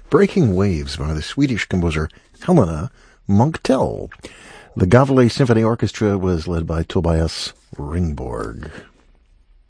Breaking Waves by the Swedish composer Helena Munktell. The Gavle Symphony Orchestra was led by Tobias Ringborg.